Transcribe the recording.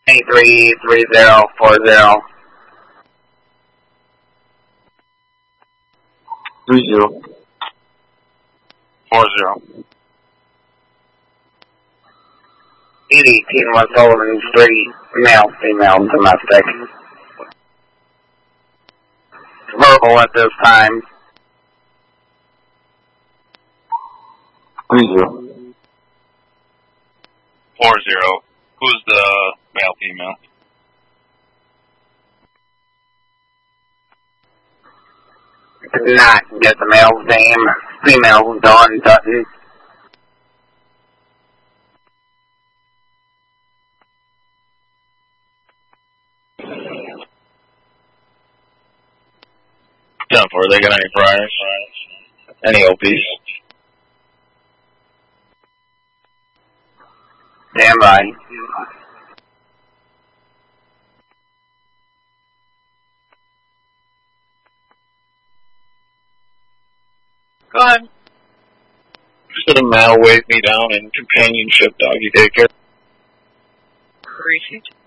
833040. 3040. 80 Teen West Sullivan Street, male, female, domestic. Verbal at this time. 30. 40. Who's the male, female? Did not get the male's name. Female, Dawn Dutton. For they got any priors? Any OPs? Stand by. Go ahead. Just let a male wave me down in companionship doggy daycare. Appreciate it.